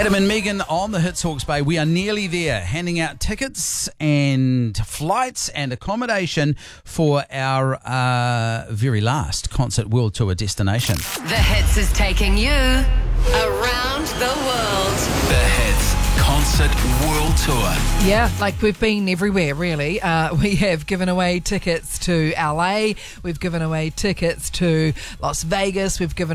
Adam and Megan on the Hits Hawke's Bay. We are nearly there, handing out tickets and flights and accommodation for our very last Concert World Tour destination. The Hits is taking you around the world. The Hits Concert World Tour. Yeah, like we've been everywhere, really. We have given away tickets to LA. We've given away tickets to Las Vegas. We've given